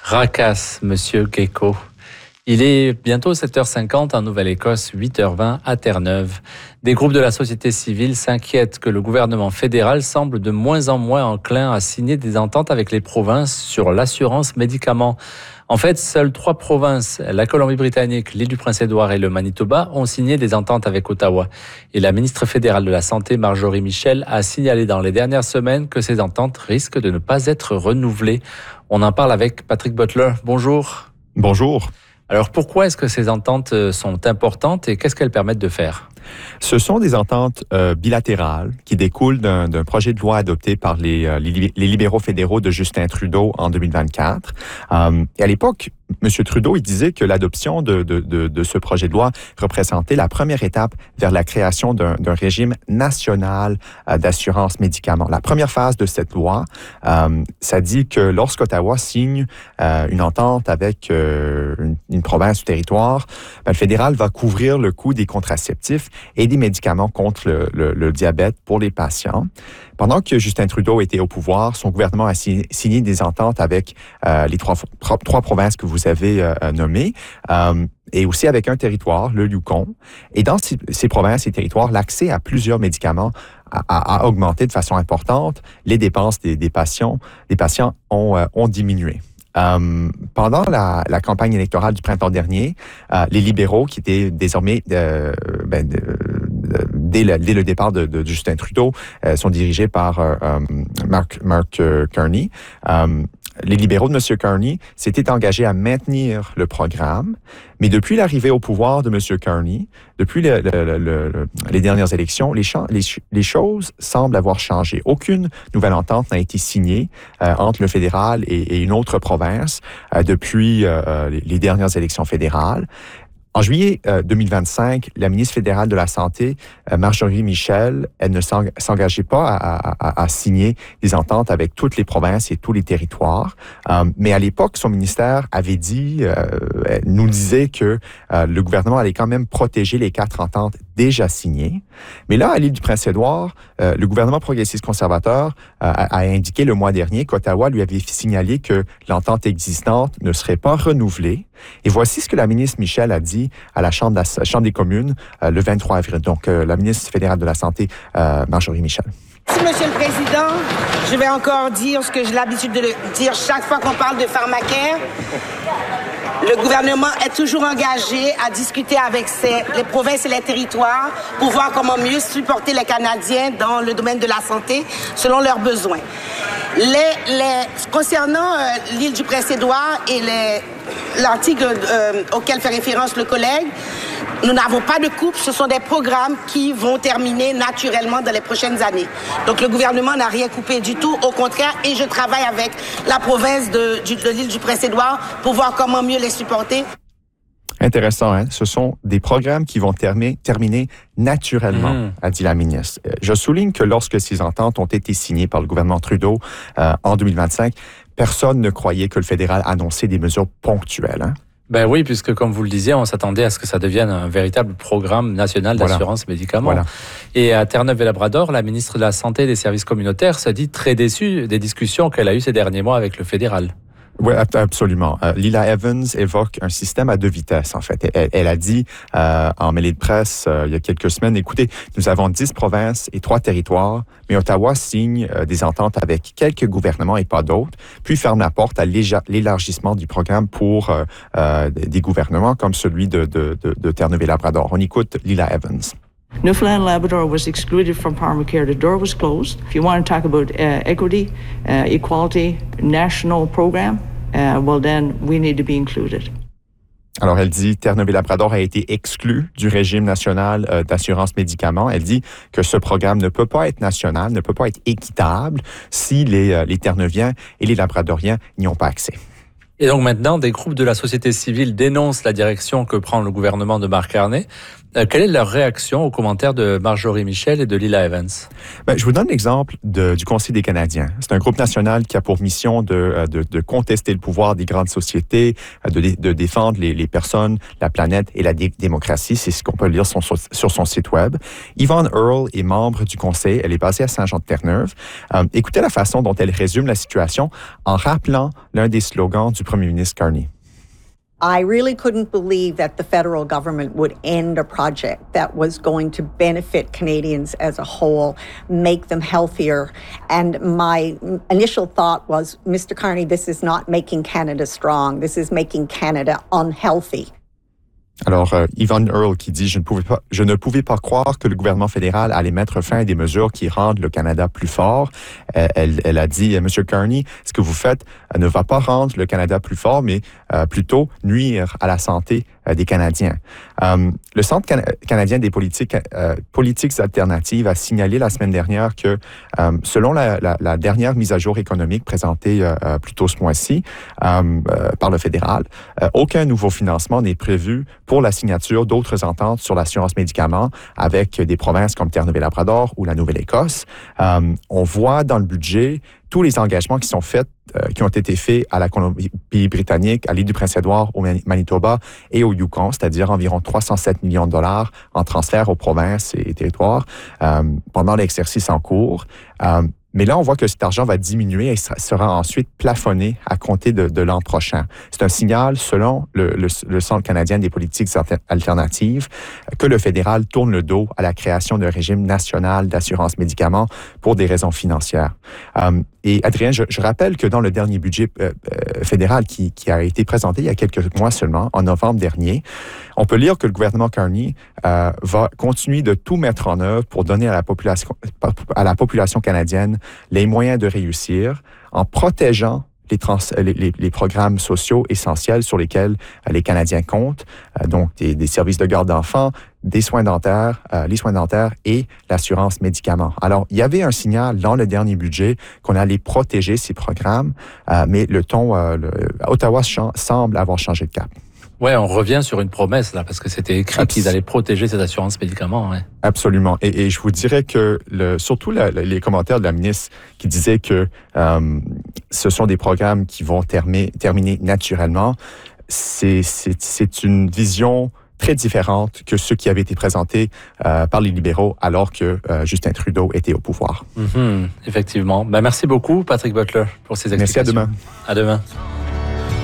Racasse, Monsieur Gecko. Il est bientôt 7h50 en Nouvelle-Écosse, 8h20 à Terre-Neuve. Des groupes de la société civile s'inquiètent que le gouvernement fédéral semble de moins en moins enclin à signer des ententes avec les provinces sur l'assurance médicaments. En fait, seules 3 provinces, la Colombie-Britannique, l'île du Prince-Édouard et le Manitoba, ont signé des ententes avec Ottawa. Et la ministre fédérale de la Santé, Marjorie Michel, a signalé dans les dernières semaines que ces ententes risquent de ne pas être renouvelées. On en parle avec Patrick Butler. Bonjour. Bonjour. Alors pourquoi est-ce que ces ententes sont importantes et qu'est-ce qu'elles permettent de faire? Ce sont des ententes bilatérales qui découlent d'un projet de loi adopté par les libéraux fédéraux de Justin Trudeau en 2024. Et à l'époque, M. Trudeau, il disait que l'adoption de ce projet de loi représentait la première étape vers la création d'un régime national d'assurance médicaments. La première phase de cette loi, ça dit que lorsqu'Ottawa signe une entente avec une province ou territoire, le fédéral va couvrir le coût des contraceptifs et des médicaments contre le diabète pour les patients. Pendant que Justin Trudeau était au pouvoir, son gouvernement a signé des ententes avec les trois provinces que vous avez nommées, et aussi avec un territoire, le Yukon. Et dans ces provinces et territoires, l'accès à plusieurs médicaments a augmenté de façon importante. Les dépenses des patients ont diminué. Pendant la campagne électorale du printemps dernier, les libéraux, qui étaient désormais, dès le départ de Justin Trudeau, sont dirigés par Mark Carney. Les libéraux de M. Carney s'étaient engagés à maintenir le programme, mais depuis l'arrivée au pouvoir de M. Carney, depuis les dernières élections, les choses semblent avoir changé. Aucune nouvelle entente n'a été signée entre le fédéral et une autre province depuis les dernières élections fédérales. En juillet 2025, la ministre fédérale de la Santé, Marjorie Michel, elle ne s'engageait pas à signer des ententes avec toutes les provinces et tous les territoires. Mais à l'époque, son ministère avait nous disait que le gouvernement allait quand même protéger les 4 ententes déjà signées. Mais là, à l'île du Prince-Édouard, le gouvernement progressiste conservateur a indiqué le mois dernier qu'Ottawa lui avait signalé que l'entente existante ne serait pas renouvelée. Et voici ce que la ministre Michel a dit à la Chambre des communes le 23 avril. Donc, la ministre fédérale de la Santé, Marjorie Michel. Merci, Monsieur le Président. Je vais encore dire ce que j'ai l'habitude de dire chaque fois qu'on parle de pharmacare. Le gouvernement est toujours engagé à discuter avec les provinces et les territoires pour voir comment mieux supporter les Canadiens dans le domaine de la santé selon leurs besoins. Concernant l'île du Prince-Édouard et l'article auquel fait référence le collègue, nous n'avons pas de coupe, ce sont des programmes qui vont terminer naturellement dans les prochaines années. Donc le gouvernement n'a rien coupé du tout, au contraire, et je travaille avec la province de l'île du Prince-Édouard pour voir comment mieux les supporter. Intéressant, hein? Ce sont des programmes qui vont terminer naturellement, a dit la ministre. Je souligne que lorsque ces ententes ont été signées par le gouvernement Trudeau en 2025, personne ne croyait que le fédéral annonçait des mesures ponctuelles. Hein? Ben oui, puisque comme vous le disiez, on s'attendait à ce que ça devienne un véritable programme national d'assurance médicaments. Voilà. Et à Terre-Neuve et Labrador, la ministre de la Santé et des Services communautaires se dit très déçue des discussions qu'elle a eues ces derniers mois avec le fédéral. Oui, absolument. Lila Evans évoque un système à 2 vitesses, en fait. Elle a dit en mêlée de presse il y a quelques semaines, écoutez, nous avons 10 provinces et 3 territoires, mais Ottawa signe des ententes avec quelques gouvernements et pas d'autres, puis ferme la porte à l'élargissement du programme pour des gouvernements comme celui de Terre-Neuve et Labrador. On écoute Lila Evans. Newfoundland and Labrador was excluded from pharmacare. The door was closed. If you want to talk about equity, equality, national program, well then we need to be included. Alors, elle dit, Terre-Neuve et Labrador a été exclu du régime national d'assurance médicaments. Elle dit que ce programme ne peut pas être national, ne peut pas être équitable si les Terre-Neuviens et les Labradoriens n'y ont pas accès. Et donc maintenant, des groupes de la société civile dénoncent la direction que prend le gouvernement de Mark Carney. Quelle est leur réaction aux commentaires de Marjorie Michel et de Lila Evans? Je vous donne l'exemple du Conseil des Canadiens. C'est un groupe national qui a pour mission de contester le pouvoir des grandes sociétés, de défendre les personnes, la planète et la démocratie. C'est ce qu'on peut lire sur son site web. Yvonne Earle est membre du Conseil. Elle est basée à Saint-Jean-de-Terre-Neuve. Écoutez la façon dont elle résume la situation en rappelant l'un des slogans du premier ministre Carney. I really couldn't believe that the federal government would end a project that was going to benefit Canadians as a whole, make them healthier. And my initial thought was, Mr. Carney, this is not making Canada strong. This is making Canada unhealthy. Alors, Yvonne Earle qui dit « Je ne pouvais pas croire que le gouvernement fédéral allait mettre fin à des mesures qui rendent le Canada plus fort. » Elle a dit « Monsieur Carney, ce que vous faites ne va pas rendre le Canada plus fort, mais plutôt nuire à la santé des Canadiens. » Le Centre canadien des politiques alternatives a signalé la semaine dernière que, selon la dernière mise à jour économique présentée plus tôt ce mois-ci par le fédéral, aucun nouveau financement n'est prévu pour la signature d'autres ententes sur l'assurance médicaments avec des provinces comme Terre-Neuve-et-Labrador ou la Nouvelle-Écosse. On voit dans le budget tous les engagements qui ont été faits à la Colombie-Britannique, à l'île du Prince-Édouard, au Manitoba et au Yukon, c'est-à-dire environ 307 millions de dollars en transfert aux provinces et territoires pendant l'exercice en cours. Mais là, on voit que cet argent va diminuer et sera ensuite plafonné à compter de l'an prochain. C'est un signal, selon le Centre canadien des politiques alternatives, que le fédéral tourne le dos à la création d'un régime national d'assurance médicaments pour des raisons financières. Et Adrien, je rappelle que dans le dernier budget fédéral qui a été présenté il y a quelques mois seulement, en novembre dernier, on peut lire que le gouvernement Carney va continuer de tout mettre en œuvre pour donner à la population canadienne les moyens de réussir en protégeant les programmes sociaux essentiels sur lesquels les Canadiens comptent, donc des services de garde d'enfants, les soins dentaires et l'assurance médicaments. Alors, il y avait un signal dans le dernier budget qu'on allait protéger ces programmes, mais Ottawa semble avoir changé de cap. Ouais, on revient sur une promesse, là, parce que c'était écrit qu'ils allaient protéger cette assurance médicaments. Ouais. Absolument. Et je vous dirais que, surtout les commentaires de la ministre qui disaient que ce sont des programmes qui vont terminer naturellement, c'est une vision très différente que ceux qui avaient été présentés par les libéraux alors que Justin Trudeau était au pouvoir. Effectivement. Merci beaucoup, Patrick Butler, pour ces explications. Merci, à demain. À demain.